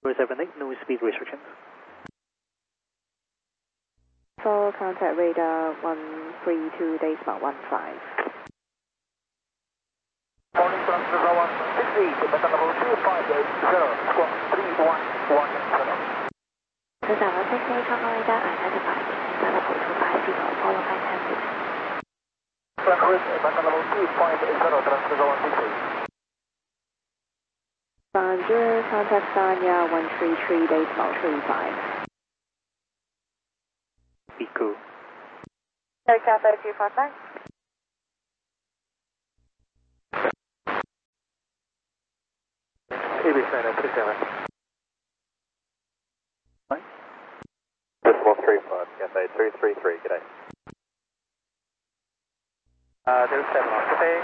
078, no speed restrictions. Full contact radar 132 decimal 15. Morning transmitter 168, meta level 250, squawk 3110. This is our 68 Congo radar identified meta level 250, follow 510 feet. Meta level 250, transmitter 168. Bonjour, contact Sanya 133 decimal 35. Pico. Cathay 259. ABC 937. Decimal 35, Cathay 233, g'day. There's 7 on Cathay.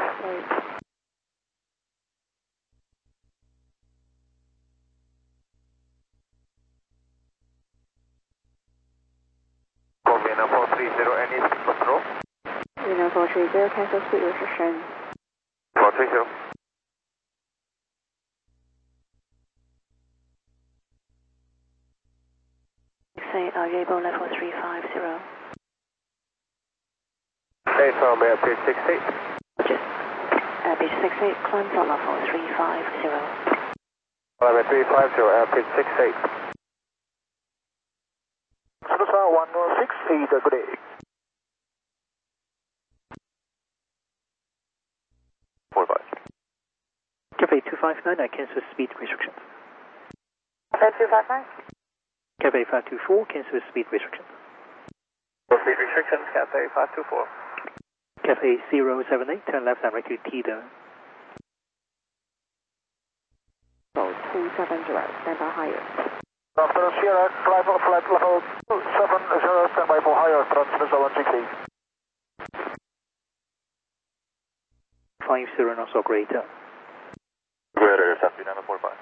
Vina 430, any speed control? Vina 430, cancel speed restriction. 430. Say Rainbow level 350. Hey, from pitch 68. Just pitch 68, climb for level 350. I'm at 350, pitch 68. Surusa 168, good day. 45. Cathay 259, I cancel speed restrictions. Cathay 259. Cathay 524, cancel speed restrictions. Speed restrictions, Cathay 524. Cathay 078, turn left direct to Tida. 270, stand by higher. After Sierra, flight level 270, standby for higher, transmitter 168. 50 knots or greater. Greater, South Vietnam 45.